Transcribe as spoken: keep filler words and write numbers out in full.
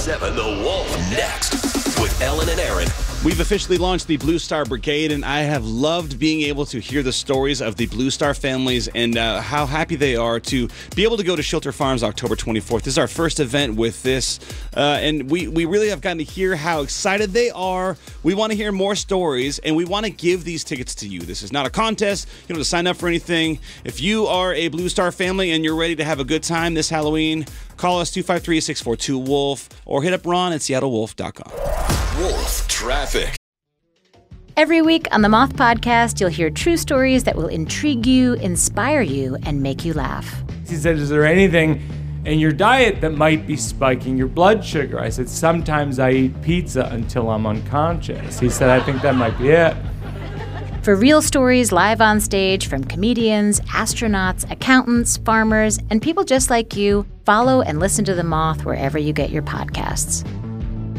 seven The Wolf next with Ellen and Aaron. We've officially launched the Blue Star Brigade, and I have loved being able to hear the stories of the Blue Star families and uh, how happy they are to be able to go to Shelter Farms October twenty-fourth. This is our first event with this, uh, and we, we really have gotten to hear how excited they are. We want to hear more stories, and we want to give these tickets to you. This is not a contest. You don't have to sign up for anything. If you are a Blue Star family and you're ready to have a good time this Halloween, call us two five three, six four two, WOLF or hit up Ron at seattle wolf dot com. Wolf Traffic. Every week on the Moth Podcast, you'll hear true stories that will intrigue you, inspire you, and make you laugh. He said, is there anything in your diet that might be spiking your blood sugar? I said, sometimes I eat pizza until I'm unconscious. He said, I think that might be it. For real stories live on stage from comedians, astronauts, accountants, farmers, and people just like you, follow and listen to The Moth wherever you get your podcasts.